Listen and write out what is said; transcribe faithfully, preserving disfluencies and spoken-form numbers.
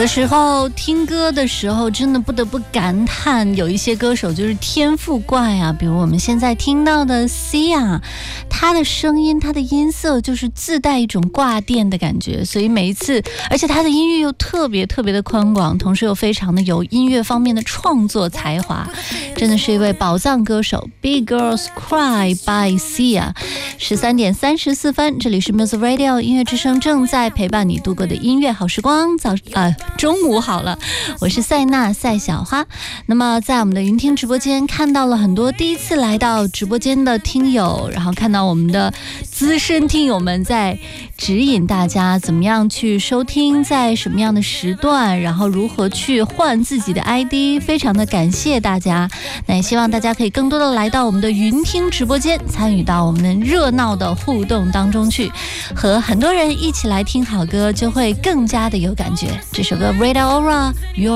的时候听歌的时候真的不得不感叹，有一些歌手就是天赋怪啊，比如我们现在听到的 Sia， 他的声音他的音色就是自带一种挂电的感觉，所以每一次，而且他的音域又特别特别的宽广，同时又非常的有音乐方面的创作才华，真的是一位宝藏歌手。 Big Girls Cry by Sia。 十三点三十四分，这里是 Music Radio 音乐之声，正在陪伴你度过的音乐好时光。早呃中午好了，我是赛娜赛小花。那么在我们的云听直播间看到了很多第一次来到直播间的听友，然后看到我们的资深听友们在指引大家怎么样去收听，在什么样的时段，然后如何去换自己的 I D， 非常的感谢大家。那也希望大家可以更多的来到我们的云听直播间，参与到我们的热闹的互动当中去，和很多人一起来听好歌，就会更加的有感觉。这首歌 Rita Ora